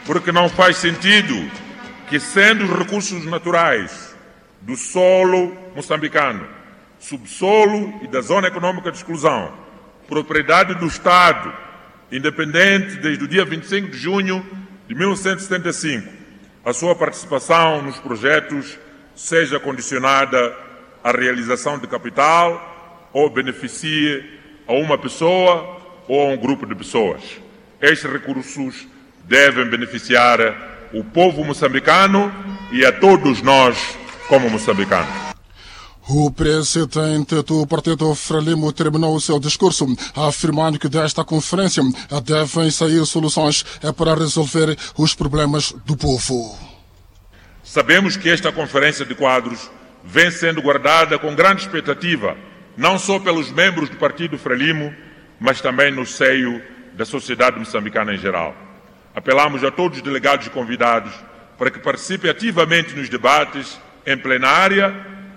porque não faz sentido que, sendo os recursos naturais do solo moçambicano, subsolo e da zona econômica de exclusão, propriedade do Estado, independente desde o dia 25 de junho de 1975, a sua participação nos projetos seja condicionada à realização de capital ou beneficie a uma pessoa ou a um grupo de pessoas. Estes recursos devem beneficiar o povo moçambicano e a todos nós como moçambicanos. O presidente do Partido Frelimo terminou o seu discurso afirmando que desta conferência devem sair soluções para resolver os problemas do povo. Sabemos que esta conferência de quadros vem sendo guardada com grande expectativa, não só pelos membros do Partido Frelimo, mas também no seio da sociedade moçambicana em geral. Apelamos a todos os delegados e convidados para que participem ativamente nos debates em plenária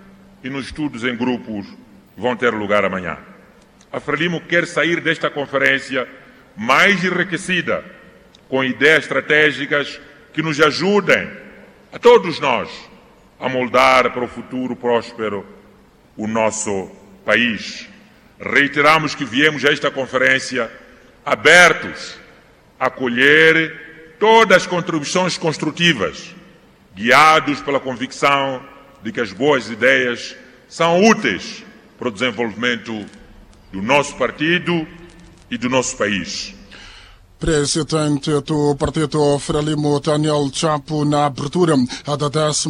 e nos estudos em grupos que vão ter lugar amanhã. A Frelimo quer sair desta conferência mais enriquecida, com ideias estratégicas que nos ajudem, a todos nós, a moldar para o futuro próspero o nosso país. Reiteramos que viemos a esta conferência abertos a acolher todas as contribuições construtivas, guiados pela convicção de que as boas ideias são úteis para o desenvolvimento do nosso partido e do nosso país. Presidente do Partido Frelimo, Daniel Chapo, na abertura da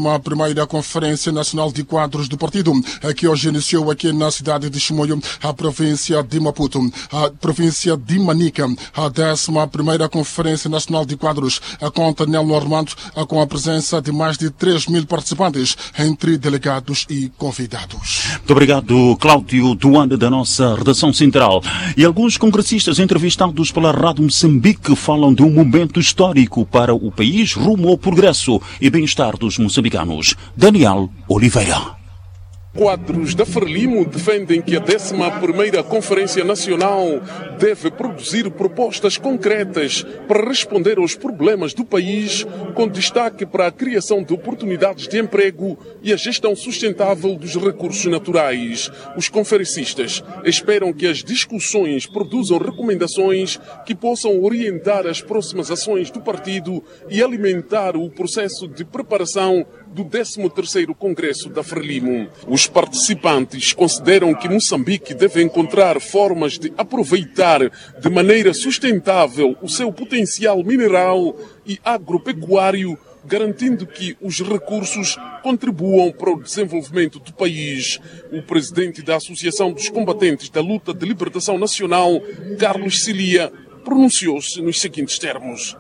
11ª Conferência Nacional de Quadros do Partido, que hoje iniciou aqui na cidade de Chimoio, a província de Maputo, a província de Manica. A 11ª Conferência Nacional de Quadros conta Nelo Armando com a presença de mais de 3.000 participantes, entre delegados e convidados. Muito obrigado, Cláudio Duane, da nossa redação central. E alguns congressistas entrevistados pela Rádio Moçambique falam de um momento histórico para o país rumo ao progresso e bem-estar dos moçambicanos. Daniel Oliveira. Quadros da Frelimo defendem que a 11ª Conferência Nacional deve produzir propostas concretas para responder aos problemas do país, com destaque para a criação de oportunidades de emprego e a gestão sustentável dos recursos naturais. Os conferencistas esperam que as discussões produzam recomendações que possam orientar as próximas ações do partido e alimentar o processo de preparação do 13º Congresso da Frelimo. Os participantes consideram que Moçambique deve encontrar formas de aproveitar de maneira sustentável o seu potencial mineral e agropecuário, garantindo que os recursos contribuam para o desenvolvimento do país. O presidente da Associação dos Combatentes da Luta de Libertação Nacional, Carlos Cilia, pronunciou-se nos seguintes termos.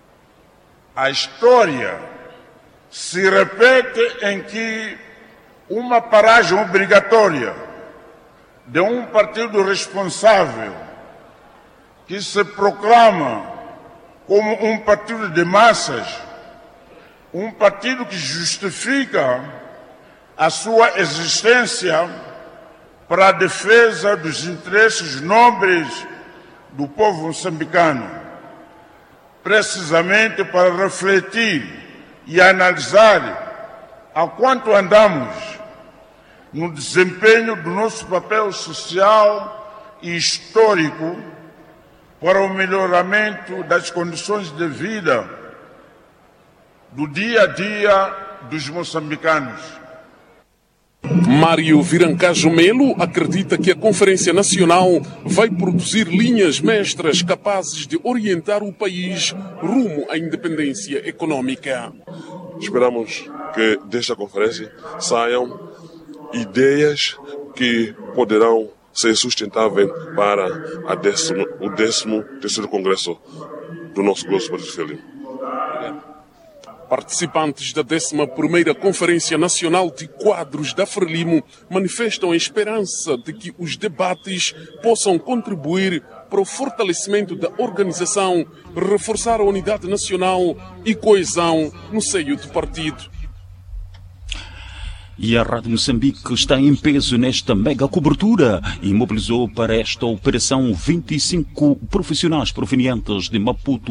A história se repete em que uma paragem obrigatória de um partido responsável que se proclama como um partido de massas, um partido que justifica a sua existência para a defesa dos interesses nobres do povo moçambicano, precisamente para refletir e analisar a quanto andamos no desempenho do nosso papel social e histórico para o melhoramento das condições de vida do dia a dia dos moçambicanos. Mário Virancajo Melo acredita que a Conferência Nacional vai produzir linhas mestras capazes de orientar o país rumo à independência econômica. Esperamos que desta conferência saiam ideias que poderão ser sustentáveis para o 13º Congresso do nosso glorioso Partido Frelimo. Participantes da 11ª Conferência Nacional de Quadros da Frelimo manifestam a esperança de que os debates possam contribuir para o fortalecimento da organização, reforçar a unidade nacional e coesão no seio do partido. E a Rádio Moçambique está em peso nesta mega cobertura e mobilizou para esta operação 25 profissionais provenientes de Maputo